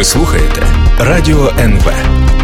Ви слухаєте Радіо НВ.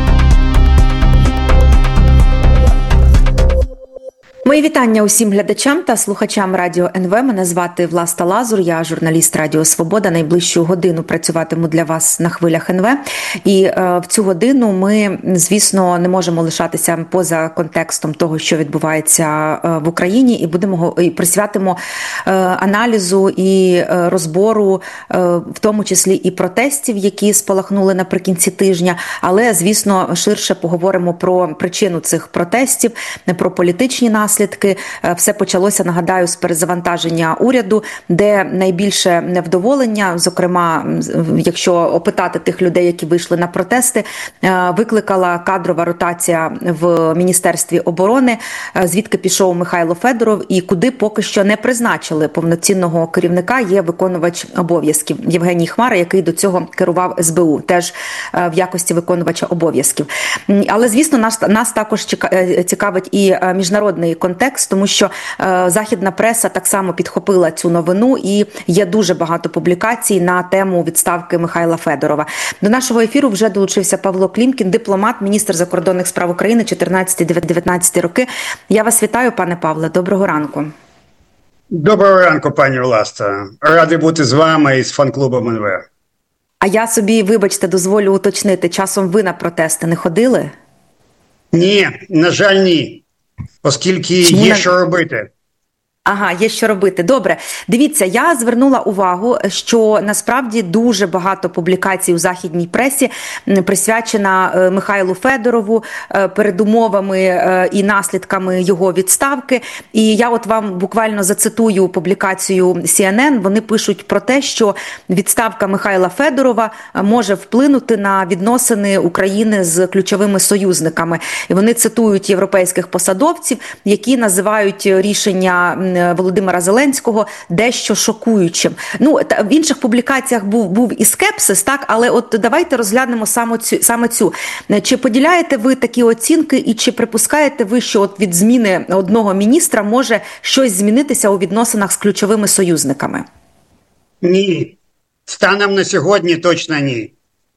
Мої вітання усім глядачам та слухачам Радіо НВ. Мене звати Власта Лазур, я журналіст Радіо Свобода. Найближчу годину працюватиму для вас на хвилях НВ. І в цю годину ми, звісно, не можемо лишатися поза контекстом того, що відбувається в Україні, і присвятимо аналізу і розбору, в тому числі і протестів, які спалахнули наприкінці тижня. Але, звісно, ширше поговоримо про причину цих протестів, про політичні наслідки. Все почалося, нагадаю, з перезавантаження уряду, де найбільше невдоволення, зокрема, якщо опитати тих людей, які вийшли на протести, викликала кадрова ротація в Міністерстві оборони, звідки пішов Михайло Федоров і куди поки що не призначили повноцінного керівника, є виконувач обов'язків Євгеній Хмара, який до цього керував СБУ, теж в якості виконувача обов'язків. Але, звісно, нас також цікавить і міжнародний контекст, тому що західна преса так само підхопила цю новину, і є дуже багато публікацій на тему відставки Михайла Федорова. До нашого ефіру вже долучився Павло Клімкін, дипломат, міністр закордонних справ України 14-19 роки. Я вас вітаю, пане Павле. Доброго ранку. Доброго ранку, пані Власта. Радий бути з вами і з фан-клубом НВ. А я собі, вибачте, дозволю уточнити, часом ви на протести не ходили? Ні, на жаль, ні. Оскільки є що робити. Ага, є що робити. Добре. Дивіться, я звернула увагу, що насправді дуже багато публікацій у західній пресі присвячена Михайлу Федорову, передумовами і наслідками його відставки. І я от вам буквально зацитую публікацію CNN. Вони пишуть про те, що відставка Михайла Федорова може вплинути на відносини України з ключовими союзниками. І вони цитують європейських посадовців, які називають рішення Володимира Зеленського дещо шокуючим. Ну, в інших публікаціях був і скепсис, так, але от давайте розглянемо саме цю. Чи поділяєте ви такі оцінки і чи припускаєте ви, що от від зміни одного міністра може щось змінитися у відносинах з ключовими союзниками? Ні. Станом на сьогодні точно ні.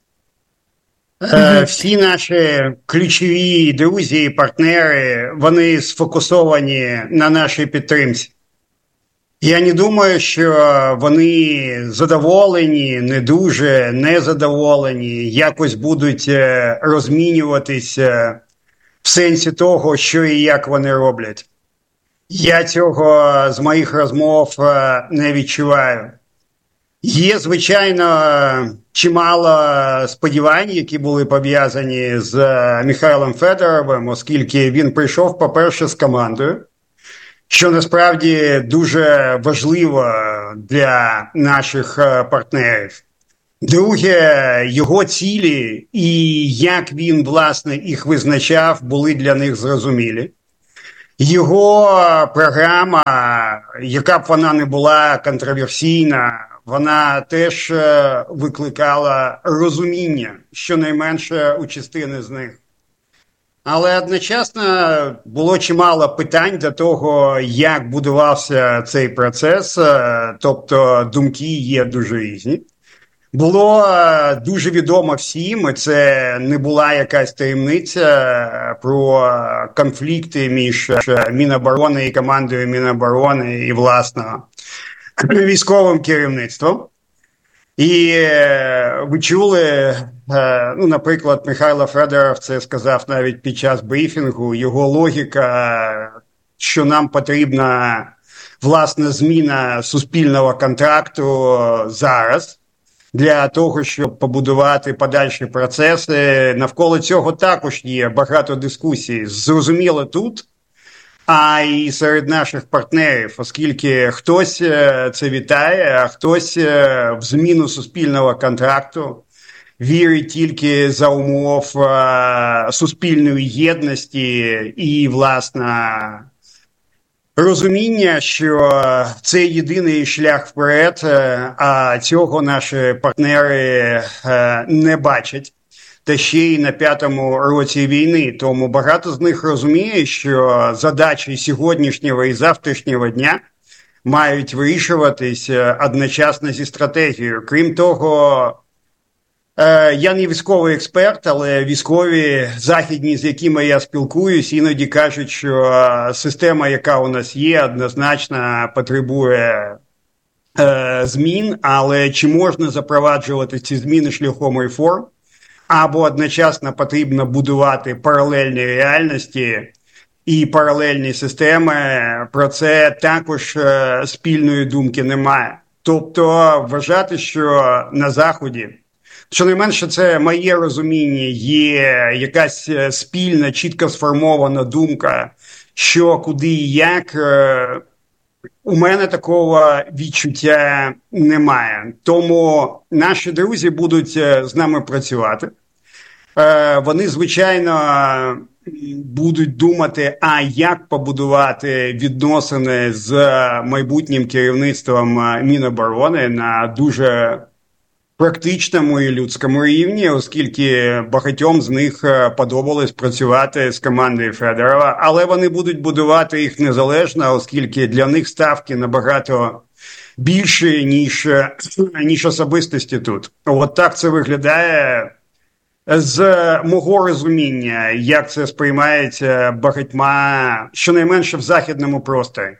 Всі наші ключові друзі і партнери, вони сфокусовані на нашій підтримці. Я не думаю, що вони задоволені, не дуже, незадоволені, якось будуть розмінюватися в сенсі того, що і як вони роблять. Я цього з моїх розмов не відчуваю. Є, звичайно, чимало сподівань, які були пов'язані з Михайлом Федоровим, оскільки він прийшов, по-перше, з командою, що насправді дуже важливо для наших партнерів. Друге, його цілі і як він, власне, їх визначав, були для них зрозумілі. Його програма, яка б вона не була контроверсійна, вона теж викликала розуміння, щонайменше у частини з них. Але одночасно було чимало питань до того, як будувався цей процес, тобто думки є дуже різні. Було дуже відомо всім, і це не була якась таємниця, про конфлікти між Міноборони і командою Міноборони і, власне, військовим керівництвом. І ви чули, ну, наприклад, Михайло Федоров це сказав навіть під час брифінгу, його логіка, що нам потрібна, власне, зміна суспільного контракту зараз, для того, щоб побудувати подальші процеси. Навколо цього також є багато дискусій. Зрозуміло тут, а і серед наших партнерів, оскільки хтось це вітає, а хтось в зміну суспільного контракту вірить тільки за умов суспільної єдності і, власне, розуміння, що це єдиний шлях вперед, а цього наші партнери не бачать. Та ще й на 5-му році війни. Тому багато з них розуміє, що задачі сьогоднішнього і завтрашнього дня мають вирішуватись одночасно зі стратегією. Крім того, Я не військовий експерт, але військові західні, з якими я спілкуюсь, іноді кажуть, що система, яка у нас є, однозначно потребує змін, але чи можна запроваджувати ці зміни шляхом реформ, або одночасно потрібно будувати паралельні реальності і паралельні системи, про це також спільної думки немає. Тобто вважати, що на Заході, щонайменше це моє розуміння, є якась спільна, чітко сформована думка, що куди і як, у мене такого відчуття немає. Тому наші друзі будуть з нами працювати. Вони, звичайно, будуть думати, а як побудувати відносини з майбутнім керівництвом Міноборони на дуже практичному і людському рівні, оскільки багатьом з них подобалось працювати з командою Федорова, але вони будуть будувати їх незалежно, оскільки для них ставки набагато більші, ніж особистості тут. От так це виглядає з мого розуміння, як це сприймається багатьма, щонайменше в західному просторі.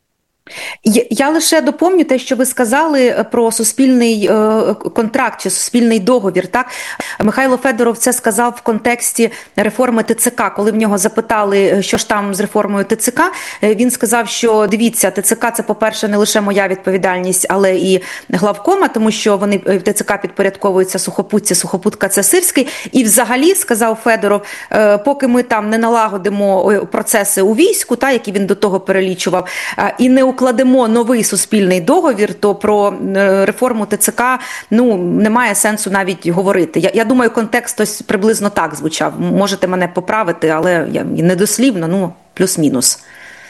Я лише доповню те, що ви сказали про суспільний контракт чи суспільний договір. Так, Михайло Федоров це сказав в контексті реформи ТЦК. Коли в нього запитали, що ж там з реформою ТЦК, він сказав, що дивіться, ТЦК це, по-перше, не лише моя відповідальність, але і главкома, тому що вони в ТЦК підпорядковуються Сухопутці, Сухопутка це Сирський. І взагалі, сказав Федоров, поки ми там не налагодимо процеси у війську, та, які він до того перелічував, і не укладемо новий суспільний договір, то про реформу ТЦК немає сенсу навіть говорити. Я думаю, контекст ось приблизно так звучав. Можете мене поправити, але недослівно, плюс-мінус.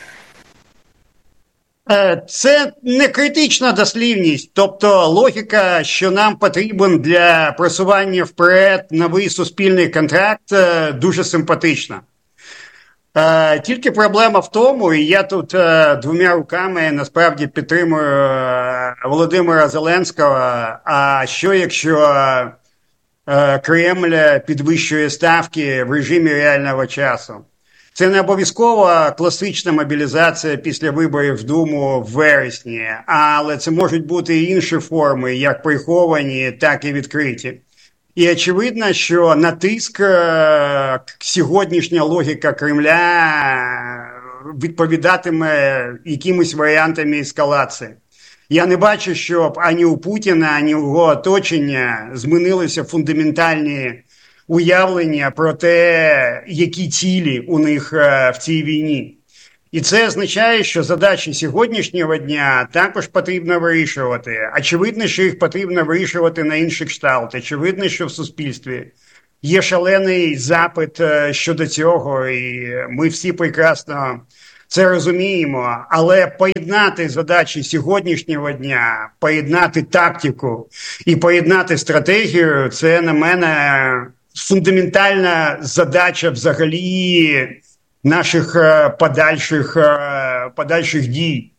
Це не критична дослівність, тобто логіка, що нам потрібен для просування вперед новий суспільний контракт, дуже симпатична. Тільки проблема в тому, і я тут двома руками насправді підтримую Володимира Зеленського, а що якщо Кремль підвищує ставки в режимі реального часу? Це не обов'язково класична мобілізація після виборів в Думу в вересні, але це можуть бути і інші форми, як приховані, так і відкриті. І очевидно, що на тиск сьогоднішня логіка Кремля відповідатиме якимось варіантами ескалації. Я не бачу, щоб ані у Путіна, ані у його оточення змінилися фундаментальні уявлення про те, які цілі у них в цій війні. І це означає, що задачі сьогоднішнього дня також потрібно вирішувати. Очевидно, що їх потрібно вирішувати на інший кшталт. Очевидно, що в суспільстві є шалений запит щодо цього, і ми всі прекрасно це розуміємо. Але поєднати задачі сьогоднішнього дня, поєднати тактику і поєднати стратегію – це, на мене, фундаментальна задача взагалі наших подальших дій.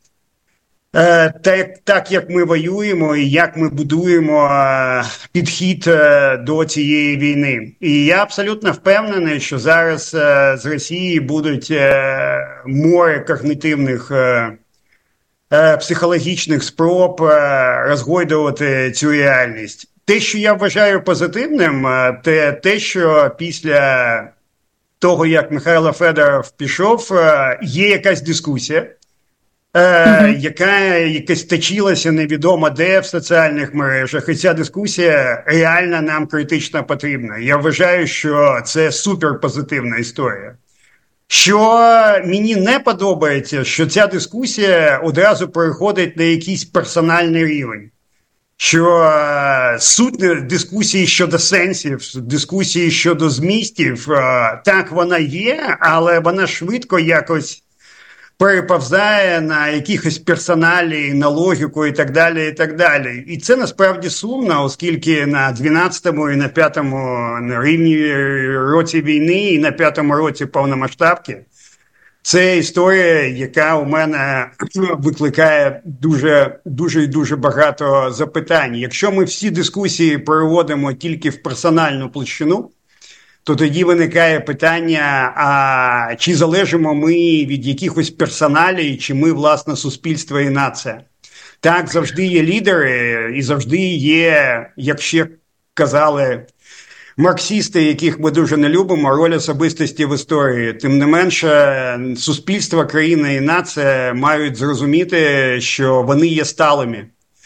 Так як ми воюємо і як ми будуємо підхід до цієї війни. І я абсолютно впевнений, що зараз з Росії будуть море когнітивних психологічних спроб розгойдувати цю реальність. Те, що я вважаю позитивним, те, що після того, як Михайло Федоров пішов, є якась дискусія, яка якась точилася невідомо де в соціальних мережах, і ця дискусія реально нам критично потрібна. Я вважаю, що це суперпозитивна історія. Що мені не подобається, що ця дискусія одразу переходить на якийсь персональний рівень. Що суть дискусії щодо сенсів, дискусії щодо змістів, так вона є, але вона швидко якось переповзає на якихось персоналі, на логіку і так далі, і так далі. І це насправді сумно, оскільки на 12-му і на 5-му рівні році війни і на 5-му році повномасштабки Це історія, яка у мене викликає дуже багато запитань. Якщо ми всі дискусії переводимо тільки в персональну площину, то тоді виникає питання, а чи залежимо ми від якихось персоналій, чи ми, власне, суспільство і нація. Так, завжди є лідери і завжди є, як ще казали марксисти, яких ми дуже не любимо, роль особистості в історії. Тим не менше, суспільство, країна і нація мають зрозуміти, що вони є сталими.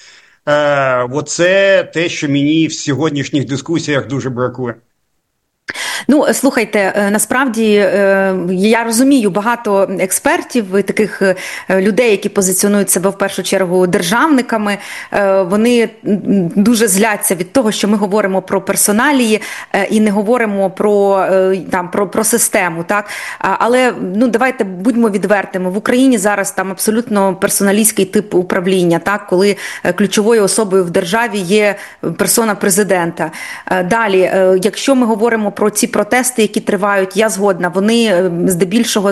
Оце те, що мені в сьогоднішніх дискусіях дуже бракує. Ну, слухайте, насправді я розумію багато експертів, таких людей, які позиціонують себе в першу чергу державниками, вони дуже зляться від того, що ми говоримо про персоналії і не говоримо про систему, так? Але давайте будьмо відвертими. В Україні зараз там абсолютно персоналістський тип управління, так? Коли ключовою особою в державі є персона президента. Далі, якщо ми говоримо про ці протести, які тривають, я згодна, вони здебільшого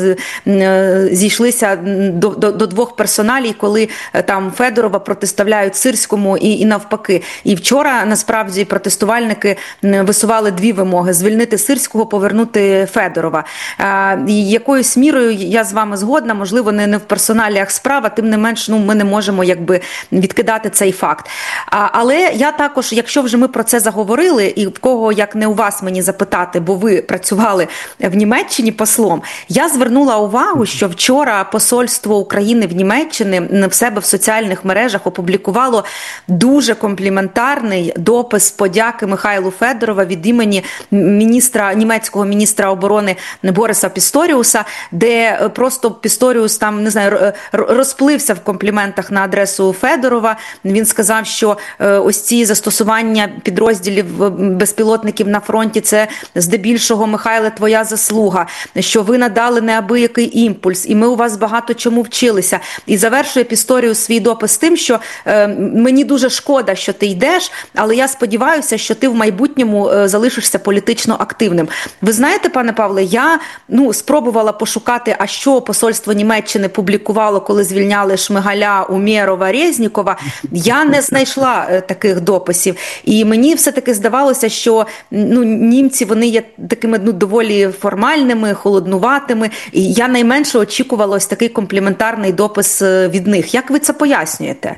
зійшлися до двох персоналій, коли там Федорова протиставляють Сирському і навпаки. І вчора, насправді, протестувальники висували дві вимоги – звільнити Сирського, повернути Федорова. І якоюсь мірою я з вами згодна, можливо, не в персоналіях справа, тим не менш, ми не можемо відкидати цей факт. Але я також, якщо вже ми про це заговорили, і в кого, як не у вас, мені запитати, бо ви працювали в Німеччині послом, я звернула увагу, що вчора посольство України в Німеччині в себе в соціальних мережах опублікувало дуже компліментарний допис подяки Михайлу Федорова від імені німецького міністра оборони Бориса Пісторіуса, де просто Пісторіус там, не знаю, розплився в компліментах на адресу Федорова. Він сказав, що ось ці застосування підрозділів безпілотників на фронті – це здебільшого, Михайле, твоя заслуга, що ви надали неабиякий імпульс, і ми у вас багато чому вчилися. І завершує Пісторіус свій допис тим, що мені дуже шкода, що ти йдеш, але я сподіваюся, що ти в майбутньому залишишся політично активним. Ви знаєте, пане Павле, я спробувала пошукати, а що посольство Німеччини публікувало, коли звільняли Шмигаля, Умєрова, Резнікова. Я не знайшла таких дописів. І мені все-таки здавалося, що німці, вони є такими доволі формальними, холоднуватими. І я найменше очікувала ось такий компліментарний допис від них. Як ви це пояснюєте?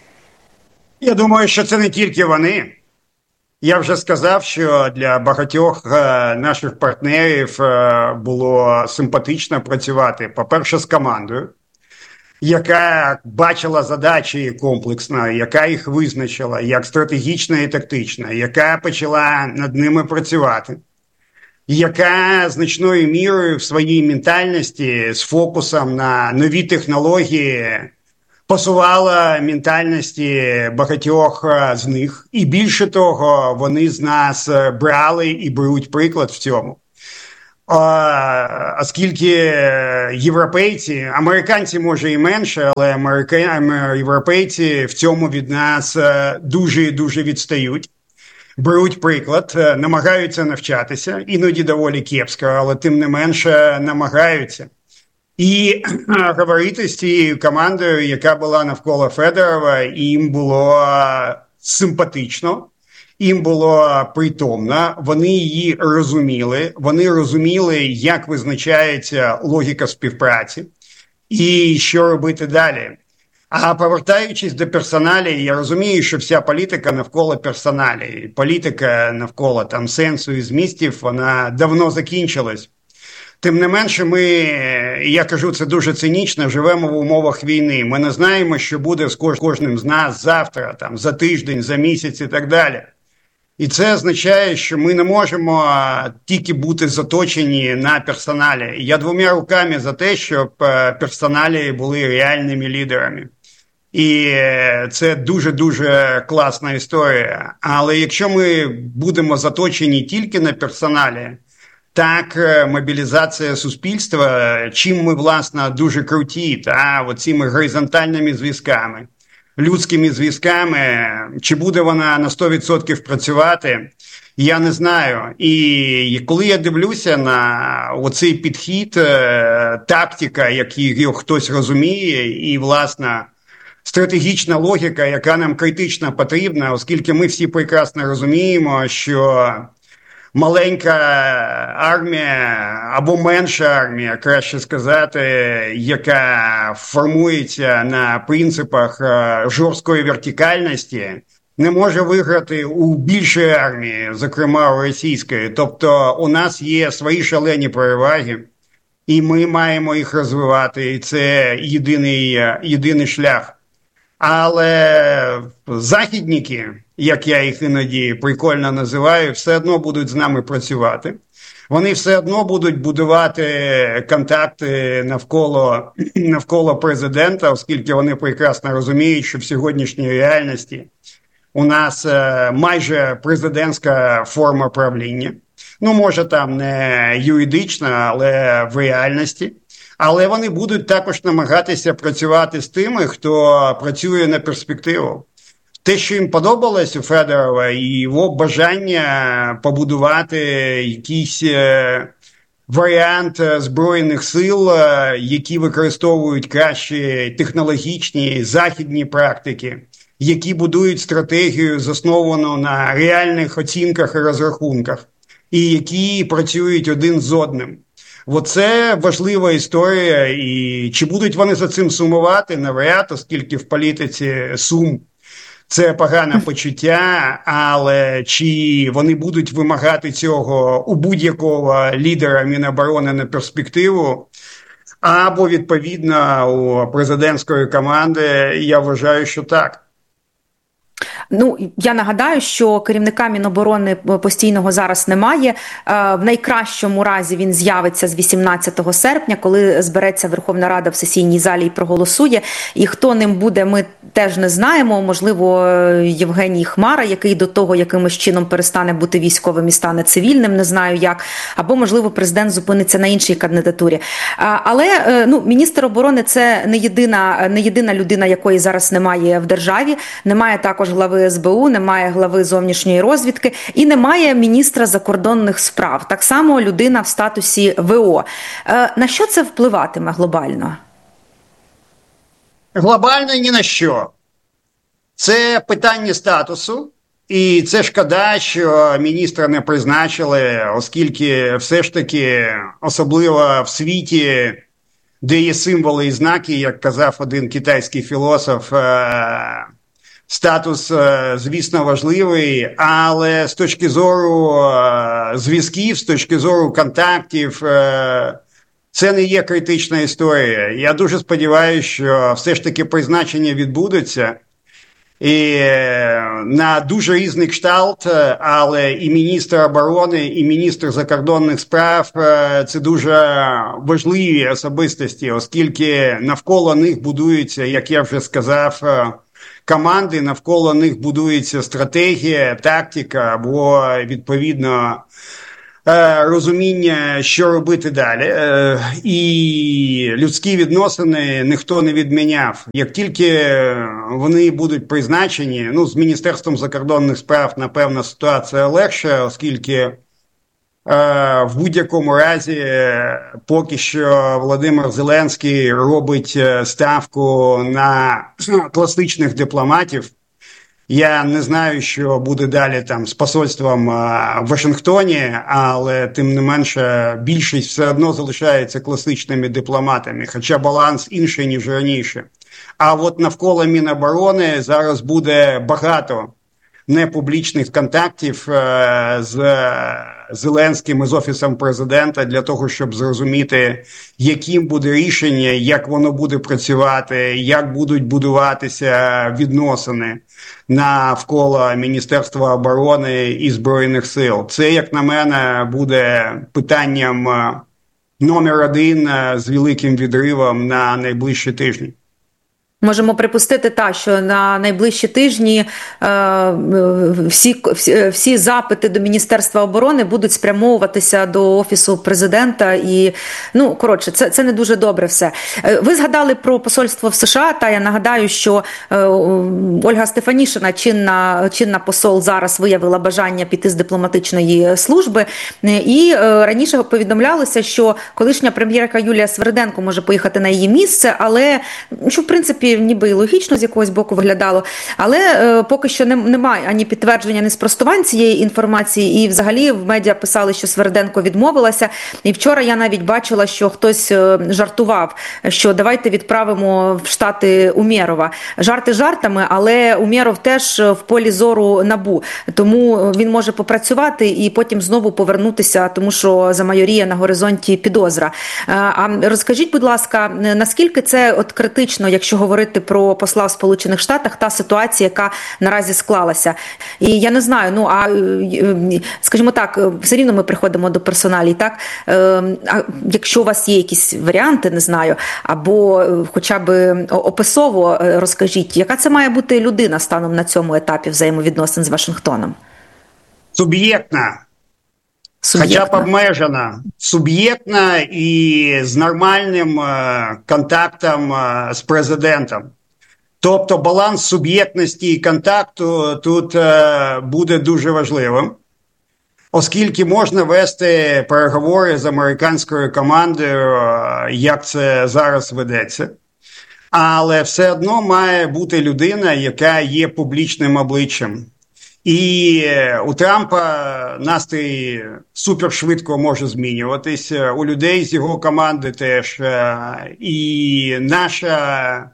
Я думаю, що це не тільки вони. Я вже сказав, що для багатьох наших партнерів було симпатично працювати, по-перше, з командою, яка бачила задачі комплексно, яка їх визначила як стратегічна і тактична, яка почала над ними працювати, яка значною мірою в своїй ментальності з фокусом на нові технології посувала ментальності багатьох з них. І більше того, вони з нас брали і беруть приклад в цьому. Оскільки європейці, американці може і менше, але європейці в цьому від нас дуже відстають. Беруть приклад, намагаються навчатися, іноді доволі кепсько, але тим не менше намагаються. І говорити з тією командою, яка була навколо Федорова, їм було симпатично, їм було притомно, вони її розуміли, як визначається логіка співпраці і що робити далі. А повертаючись до персоналії, я розумію, що вся політика навколо персоналії, політика навколо там сенсу і змістів, вона давно закінчилась. Тим не менше, ми, я кажу це дуже цинічно, живемо в умовах війни. Ми не знаємо, що буде з кожним з нас завтра, там, за тиждень, за місяць і так далі. І це означає, що ми не можемо тільки бути заточені на персоналі. Я двома руками за те, щоб персоналі були реальними лідерами. І це дуже-дуже класна історія. Але якщо ми будемо заточені тільки на персоналі, так, мобілізація суспільства, чим ми, власне, дуже круті, оціми горизонтальними зв'язками, людськими зв'язками. Чи буде вона на 100% працювати, я не знаю. І коли я дивлюся на оцей підхід, тактика, який хтось розуміє, і, власне, стратегічна логіка, яка нам критично потрібна, оскільки ми всі прекрасно розуміємо, що маленька армія, або менша армія, краще сказати, яка формується на принципах жорсткої вертикальності, не може виграти у більшої армії, зокрема у російської. Тобто у нас є свої шалені переваги, і ми маємо їх розвивати, і це єдиний шлях. Але західники, як я їх іноді прикольно називаю, все одно будуть з нами працювати. Вони все одно будуть будувати контакти навколо президента, оскільки вони прекрасно розуміють, що в сьогоднішній реальності у нас майже президентська форма правління. Ну, може, там не юридична, але в реальності. Але вони будуть також намагатися працювати з тими, хто працює на перспективу. Те, що їм подобалось у Федорова, і його бажання побудувати якийсь варіант Збройних сил, які використовують кращі технологічні західні практики, які будують стратегію, засновану на реальних оцінках і розрахунках, і які працюють один з одним. Оце важлива історія, і чи будуть вони за цим сумувати, навряд, оскільки в політиці сум – це погане почуття, але чи вони будуть вимагати цього у будь-якого лідера Міноборони на перспективу, або, відповідно, у президентської команди, я вважаю, що так. Ну, я нагадаю, що керівника Міноборони постійного зараз немає. В найкращому разі він з'явиться з 18 серпня, коли збереться Верховна Рада в сесійній залі і проголосує. І хто ним буде, ми теж не знаємо. Можливо, Євгеній Хмара, який до того якимось чином перестане бути військовим і стане цивільним, не знаю як. Або, можливо, президент зупиниться на іншій кандидатурі. Але міністр оборони – це не єдина людина, якої зараз немає в державі. Немає також глави СБУ, немає глави зовнішньої розвідки і немає міністра закордонних справ. Так само людина в статусі ВО. На що це впливатиме глобально? Глобально ні на що. Це питання статусу. І це шкода, що міністра не призначили, оскільки все ж таки, особливо в світі, де є символи і знаки, як казав один китайський філософ, статус, звісно, важливий, але з точки зору зв'язків, з точки зору контактів, це не є критична історія. Я дуже сподіваюся, що все ж таки призначення відбудуться. І на дуже різний кшталт, але і міністр оборони, і міністр закордонних справ – це дуже важливі особистості, оскільки навколо них будується, як я вже сказав, команди, навколо них будується стратегія, тактика або, відповідно, розуміння, що робити далі. І людські відносини ніхто не відміняв. Як тільки вони будуть призначені, з Міністерством закордонних справ, напевно, ситуація легша, оскільки в будь-якому разі поки що Володимир Зеленський робить ставку на класичних дипломатів. Я не знаю, що буде далі там з посольством в Вашингтоні, але тим не менше більшість все одно залишається класичними дипломатами, хоча баланс інший, ніж раніше. А от навколо Міноборони зараз буде багато непублічних контактів з Зеленським і з Офісом Президента для того, щоб зрозуміти, яким буде рішення, як воно буде працювати, як будуть будуватися відносини навколо Міністерства оборони і Збройних сил. Це, як на мене, буде питанням номер один з великим відривом на найближчі тижні. Можемо припустити, що на найближчі тижні всі запити до Міністерства оборони будуть спрямовуватися до Офісу президента. І, це не дуже добре все. Ви згадали про посольство в США, та я нагадаю, що Ольга Стефанішина, чинна посол, зараз виявила бажання піти з дипломатичної служби. І раніше повідомлялося, що колишня прем'єрка Юлія Свериденко може поїхати на її місце, але, що в принципі ніби і логічно з якогось боку виглядало, але поки що немає ані підтвердження, ні спростувань цієї інформації, і взагалі в медіа писали, що Свериденко відмовилася, і вчора я навіть бачила, що хтось жартував, що давайте відправимо в Штати Умєрова. Жарти жартами, але Умєров теж в полі зору НАБУ, тому він може попрацювати і потім знову повернутися, тому що замайоріє на горизонті підозра. А розкажіть, будь ласка, наскільки це от критично, якщо говорити про посла в Сполучених Штатах, та ситуація, яка наразі склалася. І я не знаю, скажімо так, все рівно ми приходимо до персоналій, так? А якщо у вас є якісь варіанти, не знаю, або хоча б описово розкажіть, яка це має бути людина станом на цьому етапі взаємовідносин з Вашингтоном? Суб'єктна. Хоча б обмежена, суб'єктна і з нормальним контактом з президентом. Тобто баланс суб'єктності і контакту тут буде дуже важливим, оскільки можна вести переговори з американською командою, як це зараз ведеться. Але все одно має бути людина, яка є публічним обличчям. І у Трампа настрій супершвидко може змінюватись, у людей з його команди теж. І наша,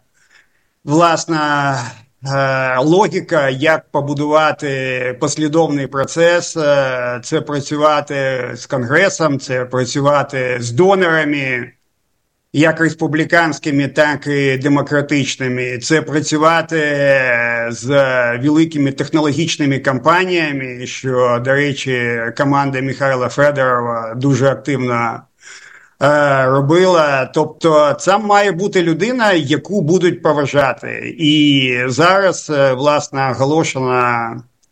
власна, логіка, як побудувати послідовний процес, це працювати з Конгресом, це працювати з донорами, як республіканськими, так і демократичними. Це працювати з великими технологічними компаніями, що, до речі, команда Михайла Федорова дуже активно робила. Тобто це має бути людина, яку будуть поважати. І зараз, власне, оголошена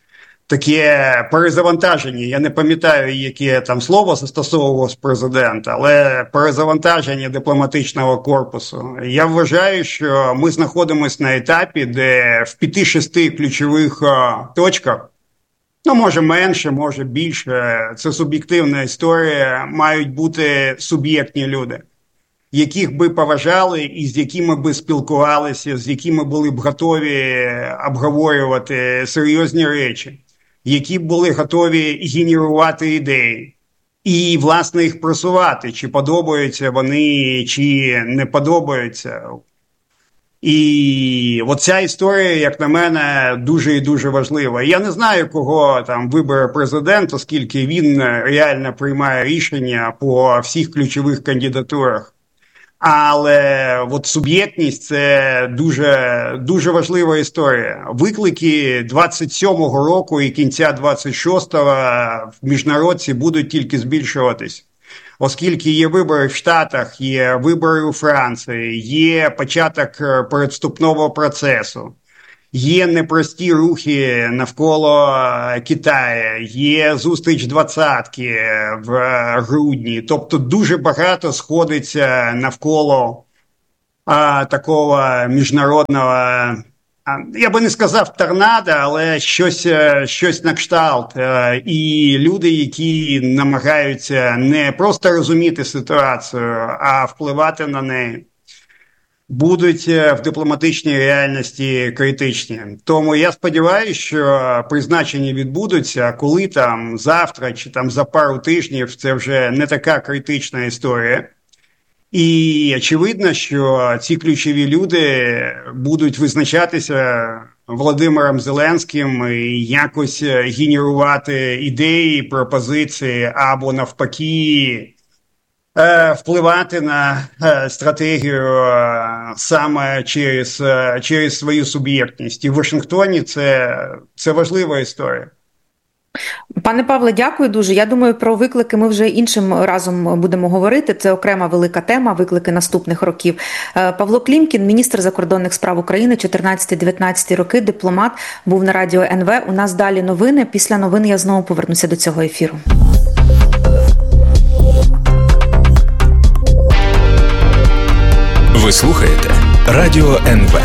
таке перезавантаження, я не пам'ятаю, яке там слово застосовував президент, але перезавантаження дипломатичного корпусу. Я вважаю, що ми знаходимося на етапі, де в 5-6 ключових точках, може менше, може більше, це суб'єктивна історія, мають бути суб'єктні люди, яких би поважали і з якими би спілкувалися, з якими були б готові обговорювати серйозні речі, які були готові генерувати ідеї і, власне, їх просувати, чи подобаються вони, чи не подобаються. І оця історія, як на мене, дуже і дуже важлива. Я не знаю, кого там вибере президент, оскільки він реально приймає рішення по всіх ключових кандидатурах. Але от суб'єктність – це дуже важлива історія. Виклики 27-го року і кінця 26-го в міжнародці будуть тільки збільшуватись. Оскільки є вибори в Штатах, є вибори у Франції, є початок передвступного процесу, є непрості рухи навколо Китаю, є зустріч двадцятки в грудні. Тобто дуже багато сходиться навколо такого міжнародного, я би не сказав торнадо, але щось на кшталт. І люди, які намагаються не просто розуміти ситуацію, а впливати на неї, будуть в дипломатичній реальності критичні. Тому я сподіваюся, що призначення відбудуться, коли там завтра чи там за пару тижнів це вже не така критична історія. І очевидно, що ці ключові люди будуть визначатися Володимиром Зеленським і якось генерувати ідеї, пропозиції або навпаки впливати на стратегію саме через свою суб'єктність. І в Вашингтоні це важлива історія. Пане Павле, дякую дуже. Я думаю, про виклики ми вже іншим разом будемо говорити. Це окрема велика тема, виклики наступних років. Павло Клімкін, міністр закордонних справ України, 14-19 роки, дипломат, був на радіо НВ. У нас далі новини. Після новин я знову повернуся до цього ефіру. Ви слухаєте Радіо НВ.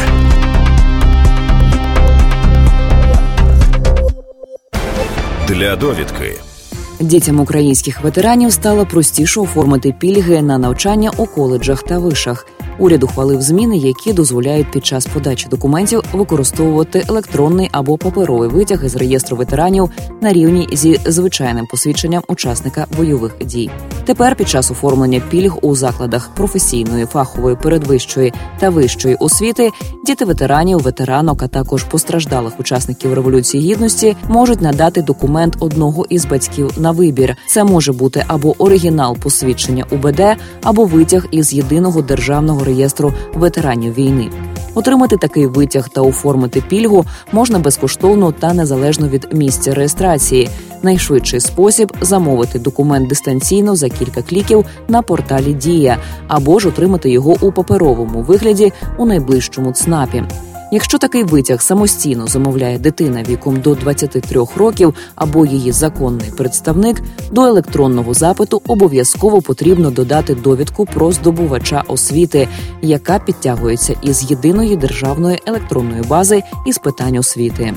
Для довідки. Дітям українських ветеранів стало простіше оформити пільги на навчання у коледжах та вишах. Уряд ухвалив зміни, які дозволяють під час подачі документів використовувати електронний або паперовий витяг із реєстру ветеранів на рівні зі звичайним посвідченням учасника бойових дій. Тепер під час оформлення пільг у закладах професійної, фахової, передвищої та вищої освіти діти ветеранів, ветеранок, а також постраждалих учасників Революції Гідності можуть надати документ одного із батьків на вибір. Це може бути або оригінал посвідчення УБД, або витяг із єдиного державного реєстру ветеранів війни. Отримати такий витяг та оформити пільгу можна безкоштовно та незалежно від місця реєстрації. Найшвидший спосіб – замовити документ дистанційно за кілька кліків на порталі «Дія» або ж отримати його у паперовому вигляді у найближчому ЦНАПі. Якщо такий витяг самостійно замовляє дитина віком до 23 років або її законний представник, до електронного запиту обов'язково потрібно додати довідку про здобувача освіти, яка підтягується із єдиної державної електронної бази із питань освіти.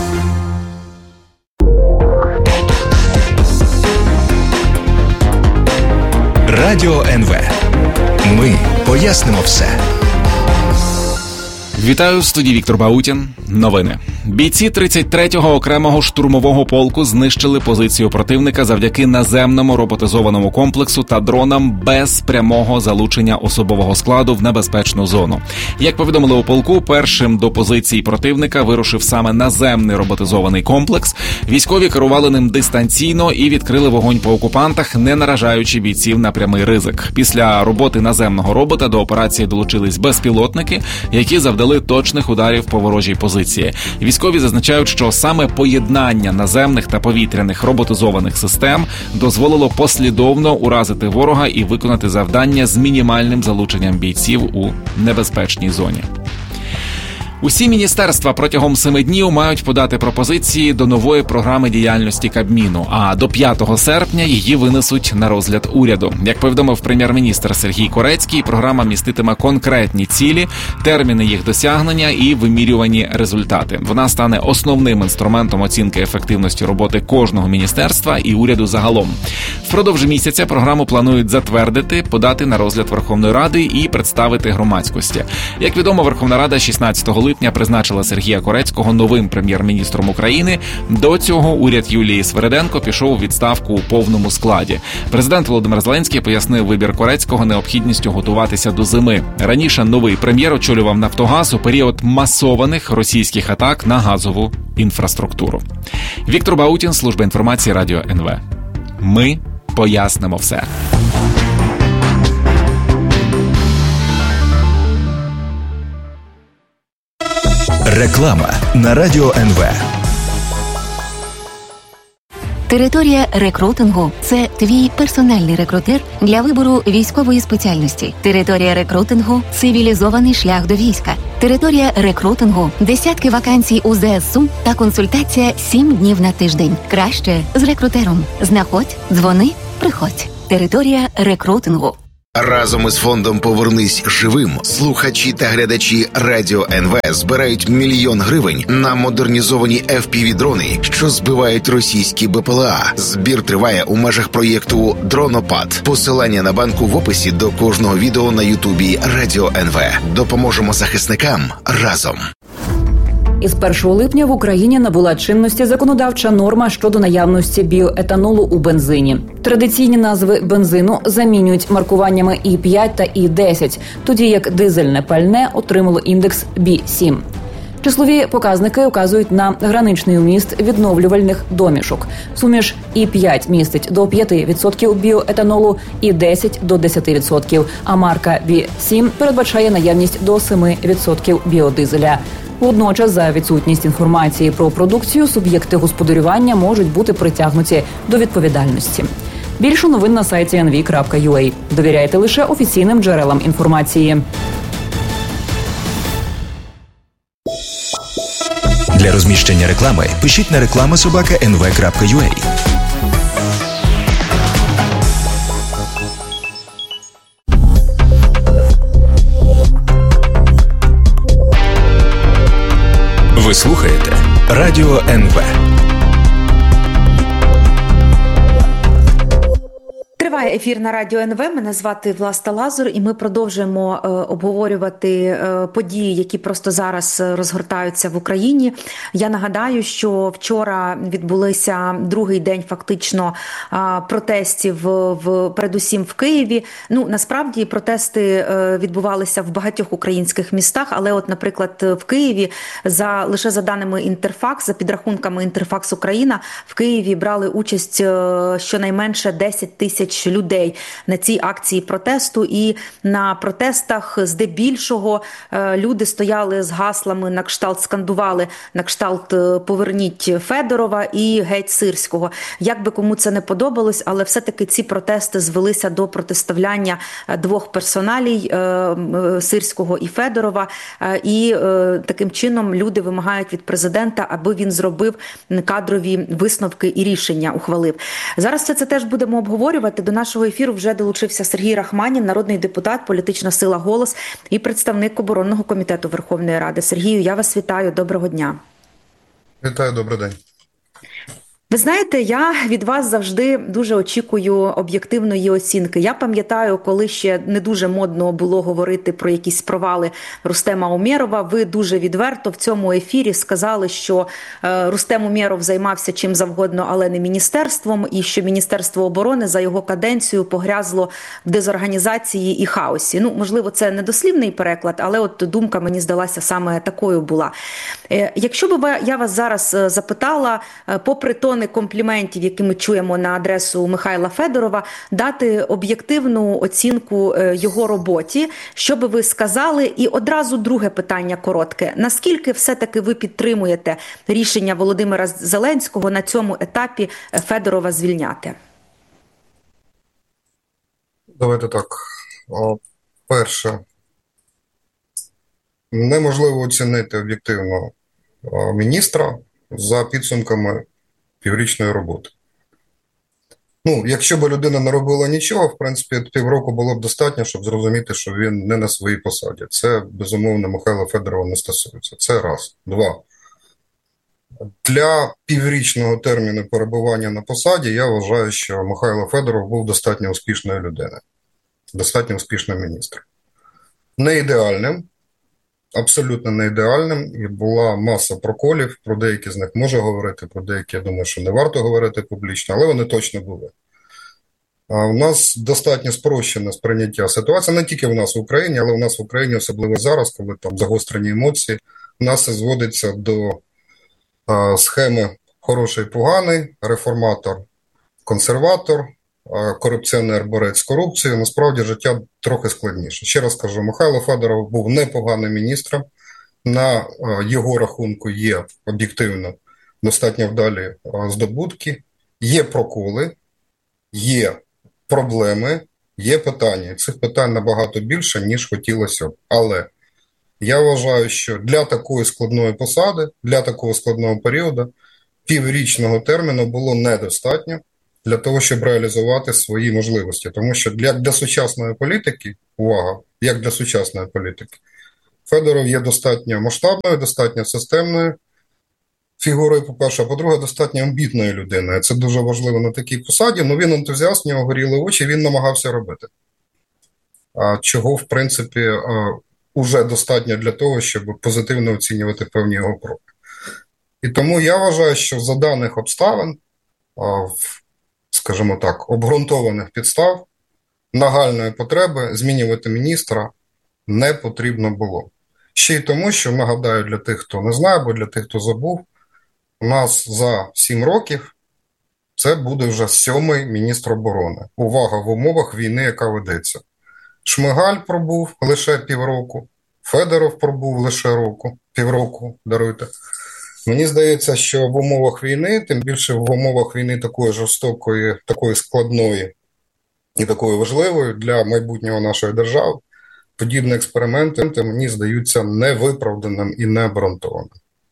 Радіо НВ. Ми пояснимо все. Вітаю, в студії Віктор Баутін. Новини. Бійці 33-го окремого штурмового полку знищили позицію противника завдяки наземному роботизованому комплексу та дронам без прямого залучення особового складу в небезпечну зону. Як повідомили у полку, першим до позиції противника вирушив саме наземний роботизований комплекс. Військові керували ним дистанційно і відкрили вогонь по окупантах, не наражаючи бійців на прямий ризик. Після роботи наземного робота до операції долучились безпілотники, які завдали точних ударів по ворожій позиції. Військові зазначають, що саме поєднання наземних та повітряних роботизованих систем дозволило послідовно уразити ворога і виконати завдання з мінімальним залученням бійців у небезпечній зоні. Усі міністерства протягом 7 днів мають подати пропозиції до нової програми діяльності Кабміну, а до 5 серпня її винесуть на розгляд уряду. Як повідомив прем'єр-міністр Сергій Корецький, програма міститиме конкретні цілі, терміни їх досягнення і вимірювані результати. Вона стане основним інструментом оцінки ефективності роботи кожного міністерства і уряду загалом. Впродовж місяця програму планують затвердити, подати на розгляд Верховної Ради і представити громадськості. Як відомо, Верховна Рада 16 липня призначила Сергія Корецького новим прем'єр-міністром України. До цього уряд Юлії Свериденко пішов у відставку у повному складі. Президент Володимир Зеленський пояснив вибір Корецького необхідністю готуватися до зими. Раніше новий прем'єр очолював «Нафтогаз» у період масованих російських атак на газову інфраструктуру. Віктор Баутін, служба інформації Радіо НВ. Ми пояснимо все. Реклама на Радіо НВ. Територія рекрутингу – це твій персональний рекрутер для вибору військової спеціальності. Територія рекрутингу – цивілізований шлях до війська. Територія рекрутингу – десятки вакансій у ЗСУ та консультація 7 днів на тиждень. Краще з рекрутером. Знаходь, дзвони, приходь. Територія рекрутингу. Разом із фондом «Повернись живим» слухачі та глядачі Радіо НВ збирають 1 мільйон гривень на модернізовані FPV-дрони, що збивають російські БПЛА. Збір триває у межах проєкту «Дронопад». Посилання на банку в описі до кожного відео на Ютубі Радіо НВ. Допоможемо захисникам разом. Із 1 липня в Україні набула чинності законодавча норма щодо наявності біоетанолу у бензині. Традиційні назви бензину замінюють маркуваннями І5 та І10, тоді як дизельне пальне отримало індекс B7. Числові показники вказують на граничний вміст відновлювальних домішок. Суміш І5 містить до 5% біоетанолу, І10 до 10%, а марка B7 передбачає наявність до 7% біодизеля. Водночас, за відсутність інформації про продукцію, суб'єкти господарювання можуть бути притягнуті до відповідальності. Більше новин на сайті nv.ua. Довіряйте лише офіційним джерелам інформації. Для розміщення реклами пишіть на reklama@nv.ua. Ви слухаєте Радіо НВ. Триває ефір на Радіо НВ. Мене звати Власта Лазур, і ми продовжуємо обговорювати події, які просто зараз розгортаються в Україні. Я нагадаю, що вчора відбулися другий день фактично протестів передусім в Києві. Ну, насправді протести відбувалися в багатьох українських містах, але от, наприклад, в Києві лише за даними Інтерфакс, за підрахунками Інтерфакс Україна, в Києві брали участь щонайменше 10 тисяч людей на цій акції протесту, і на протестах здебільшого люди стояли з гаслами на кшталт, скандували на кшталт «Поверніть Федорова» і «Геть Сирського». Як би кому це не подобалось, але все-таки ці протести звелися до протиставляння двох персоналій – Сирського і Федорова, і таким чином люди вимагають від президента, аби він зробив кадрові висновки і рішення ухвалив. Зараз це теж будемо обговорювати. До нашого ефіру вже долучився Сергій Рахманін, народний депутат, політична сила «Голос» і представник оборонного комітету Верховної Ради. Сергію, я вас вітаю. Доброго дня. Вітаю, добрий день. Ви знаєте, я від вас завжди дуже очікую об'єктивної оцінки. Я пам'ятаю, коли ще не дуже модно було говорити про якісь провали Рустема Умєрова, ви дуже відверто в цьому ефірі сказали, що Рустем Умєров займався чим завгодно, але не міністерством, і що Міністерство оборони за його каденцію погрязло в дезорганізації і хаосі. Ну, можливо, це не дослівний переклад, але от думка мені здалася саме такою була. Якщо б я вас зараз запитала, попри тонни компліментів, які ми чуємо на адресу Михайла Федорова, дати об'єктивну оцінку його роботі, що би ви сказали? І одразу друге питання коротке. Наскільки все-таки ви підтримуєте рішення Володимира Зеленського на цьому етапі Федорова звільняти? Давайте так. Перше. Неможливо оцінити об'єктивно міністра за підсумками піврічної роботи. Ну, якщо б людина не робила нічого, в принципі, півроку було б достатньо, щоб зрозуміти, що він не на своїй посаді. Це, безумовно, Михайла Федорова не стосується. Це раз. Два. Для піврічного терміну перебування на посаді я вважаю, що Михайло Федоров був достатньо успішною людиною. Достатньо успішним міністром. Не ідеальним. Абсолютно не ідеальним, і була маса проколів, про деякі з них можу говорити, про деякі, я думаю, що не варто говорити публічно, але вони точно були. У нас достатньо спрощене сприйняття ситуації, не тільки в нас в Україні, але в нас в Україні, особливо зараз, коли там загострені емоції, у нас це зводиться до схеми хороший-поганий, реформатор-консерватор, корупціонер-борець з корупцією. Насправді життя трохи складніше. Ще раз кажу, Михайло Федоров був непоганим міністром. На його рахунку є об'єктивно достатньо вдалі здобутки, є проколи, є проблеми, є питання. Цих питань набагато більше, ніж хотілося б. Але я вважаю, що для такої складної посади, для такого складного періоду, піврічного терміну було недостатньо для того, щоб реалізувати свої можливості. Тому що для сучасної політики, увага, як для сучасної політики, Федоров є достатньо масштабною, достатньо системною фігурою, по-перше, а по-друге, достатньо амбітною людиною. Це дуже важливо на такій посаді, але він ентузіаст, в нього горіли очі, він намагався робити. Чого, в принципі, уже достатньо для того, щоб позитивно оцінювати певні його кроки. І тому я вважаю, що за даних обставин, скажімо так, обґрунтованих підстав, нагальної потреби змінювати міністра не потрібно було. Ще й тому, що, нагадаю, для тих, хто не знає, або для тих, хто забув, у нас за 7 років це буде вже 7-й міністр оборони. Увага, в умовах війни, яка ведеться. Шмигаль пробув лише півроку, Федоров пробув лише року, півроку, даруйте. Мені здається, що в умовах війни, тим більше в умовах війни такої жорстокої, такої складної і такої важливої для майбутнього нашої держави, подібні експерименти мені здаються невиправданим і необґрунтованим.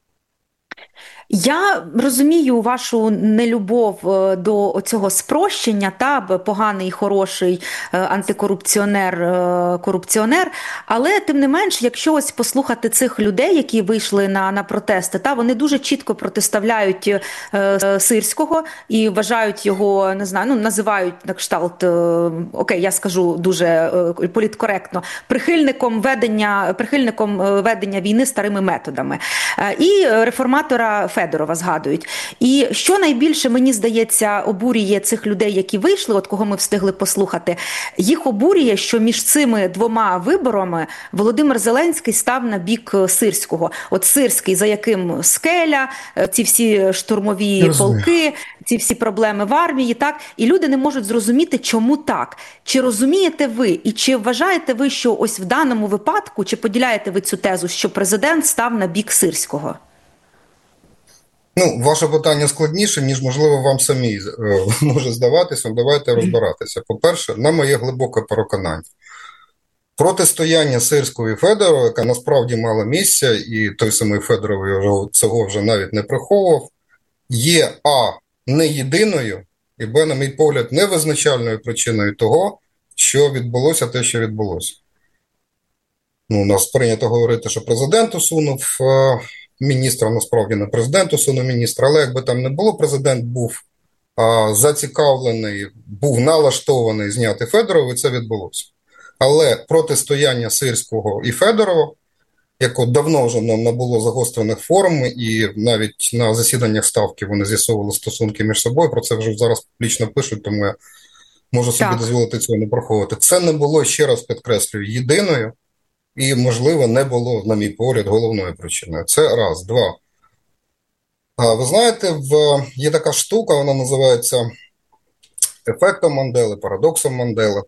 Я розумію вашу нелюбов до цього спрощення, поганий, хороший антикорупціонер, але тим не менш, якщо ось послухати цих людей, які вийшли на протести, вони дуже чітко протиставляють Сирського і вважають його, не знаю, називають на кшталт, окей, я скажу дуже політкоректно, прихильником ведення війни старими методами. І реформатора Федорова згадують. І що найбільше, мені здається, обурює цих людей, які вийшли, от кого ми встигли послухати, їх обурює, що між цими двома виборами Володимир Зеленський став на бік Сирського. От Сирський, за яким скеля, ці всі штурмові полки, ці всі проблеми в армії, так? І люди не можуть зрозуміти, чому так. Чи розумієте ви, і чи вважаєте ви, що ось в даному випадку, чи поділяєте ви цю тезу, що президент став на бік Сирського? Ваше питання складніше, ніж, можливо, вам самі може здаватися. Давайте розбиратися. По-перше, на моє глибоке переконання, протистояння Сирського і Федорова, яке насправді мало місця, і той самий Федоров цього вже навіть не приховував, є не єдиною, і на мій погляд, не визначальною причиною того, що відбулося те, що відбулося. У нас прийнято говорити, що президент усунув міністра, насправді не президент усунув міністра, але якби там не було, президент був зацікавлений, був налаштований зняти Федорова, і це відбулося. Але протистояння Сирського і Федорова, яке давно вже набуло загострених форм, і навіть на засіданнях Ставки вони з'ясовували стосунки між собою, про це вже зараз публічно пишуть, тому я можу собі дозволити цього не приховувати. Це не було, ще раз підкреслюю, єдиною, і, можливо, не було, на мій погляд, головною причиною. Це раз. Два. Ви знаєте, є така штука, вона називається ефектом Мандели, парадоксом Мандели.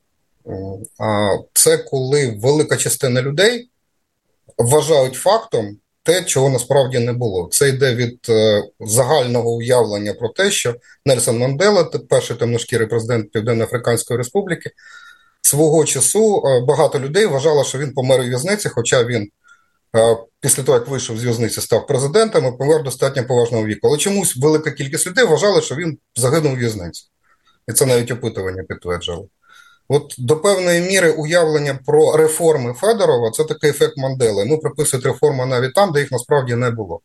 Це коли велика частина людей вважають фактом те, чого насправді не було. Це йде від загального уявлення про те, що Нельсон Мандела, перший темношкірий президент Південно-Африканської Республіки, свого часу багато людей вважало, що він помер у в'язниці, хоча він після того, як вийшов з в'язниці, став президентом і помер достатньо поважного віку. Але чомусь велика кількість людей вважали, що він загинув у в'язниці. І це навіть опитування підтверджувало. От до певної міри уявлення про реформи Федорова – це такий ефект Мандели. Йому приписують реформи навіть там, де їх насправді не було.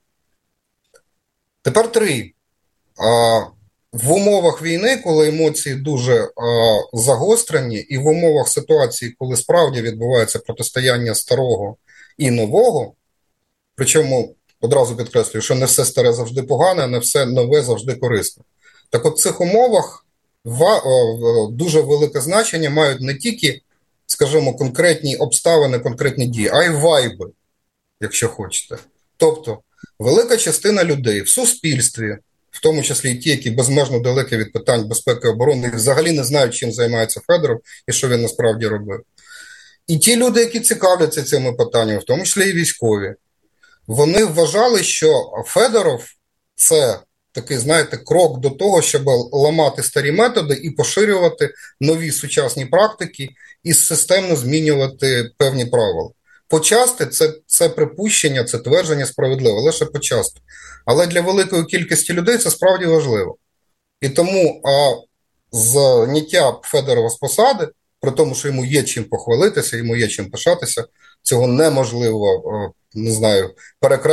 Тепер три. В умовах війни, коли емоції дуже загострені, і в умовах ситуації, коли справді відбувається протистояння старого і нового, причому одразу підкреслюю, що не все старе завжди погане, а не все нове завжди корисне. Так от в цих умовах дуже велике значення мають не тільки, скажімо, конкретні обставини, конкретні дії, а й вайби, якщо хочете. Тобто, велика частина людей в суспільстві, в тому числі і ті, які безмежно далекі від питань безпеки і оборони, взагалі не знають, чим займається Федоров і що він насправді робив. І ті люди, які цікавляться цими питаннями, в тому числі і військові, вони вважали, що Федоров – це такий, знаєте, крок до того, щоб ламати старі методи і поширювати нові сучасні практики і системно змінювати певні правила. Почасти це припущення, це твердження справедливе, лише почасти. Але для великої кількості людей це справді важливо. І тому зняття Федорова з посади, при тому, що йому є чим похвалитися, йому є чим пишатися, цього неможливо, перекреслити.